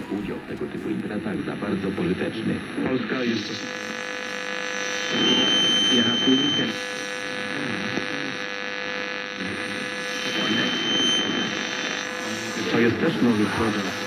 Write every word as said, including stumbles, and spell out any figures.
udział w tego typu imprezach za bardzo pożyteczny. Polska jest... To jest też nowy produkt.